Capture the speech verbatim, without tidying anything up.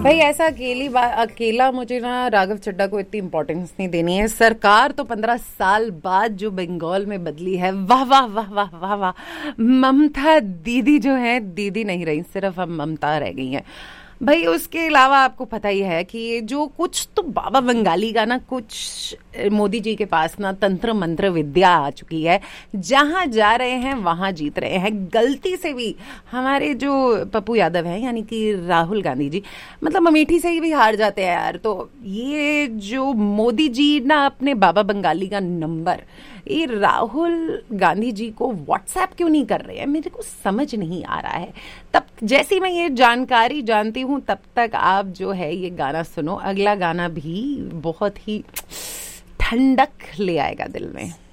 भाई ऐसा अकेली बा अकेला मुझे ना राघव चड्ढा को इतनी इम्पोर्टेंस नहीं देनी है। सरकार तो पंद्रह साल बाद जो बंगाल में बदली है, वाह वाह वाह वाह वाह वाह। ममता दीदी जो है दीदी नहीं रही, सिर्फ अब ममता रह गई है भाई। उसके अलावा आपको पता ही है कि ये जो कुछ तो बाबा बंगाली का ना कुछ मोदी जी के पास ना तंत्र मंत्र विद्या आ चुकी है। जहां जा रहे हैं वहां जीत रहे हैं। गलती से भी हमारे जो पप्पू यादव हैं यानी कि राहुल गांधी जी, मतलब अमेठी से ही भी हार जाते हैं यार। तो ये जो मोदी जी ना अपने बाबा बंगाली का नंबर ये राहुल गांधी जी को व्हाट्सएप क्यों नहीं कर रहे हैं, मेरे को समझ नहीं आ रहा है। तब जैसी मैं ये जानकारी जानती हूँ तब तक आप जो है ये गाना सुनो। अगला गाना भी बहुत ही ठंडक ले आएगा दिल में।